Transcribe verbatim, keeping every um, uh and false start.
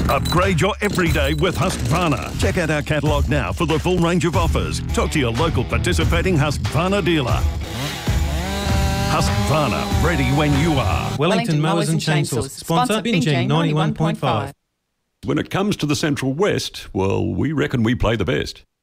Upgrade your everyday with Husqvarna. Check out our catalogue now for the full range of offers. Talk to your local participating Husqvarna dealer. Husqvarna, ready when you are. Wellington, Wellington Mowers and Chainsaws. Sponsor Binjing ninety-one point five. When it comes to the Central West, well, we reckon we play the best.